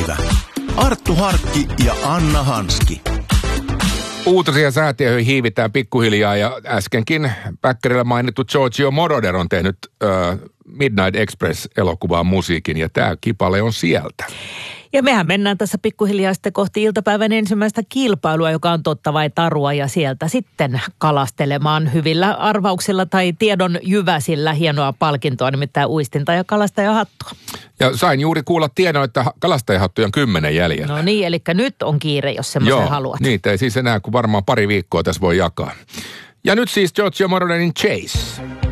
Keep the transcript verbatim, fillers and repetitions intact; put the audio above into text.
iltapäivä. Arttu Harkki ja Anna Hanski. Uutisia säätiöihin hiivitään pikkuhiljaa ja äskenkin päkkärillä mainittu Giorgio Moroder on tehnyt äh, Midnight Express-elokuvaan musiikin ja tämä kipale on sieltä. Ja mehän mennään tässä pikkuhiljaa sitten kohti iltapäivän ensimmäistä kilpailua, joka on totta vai tarua, ja sieltä sitten kalastelemaan hyvillä arvauksilla tai tiedon jyväsillä hienoa palkintoa, nimittäin uistinta ja kalastajahattua. Ja sain juuri kuulla tiedon, että kalastajahattuja on kymmenen jäljellä. No niin, eli nyt on kiire, jos semmoisen haluat. Joo, niitä ei siis enää kuin varmaan pari viikkoa tässä voi jakaa. Ja nyt siis Giorgio Moroderin Chase.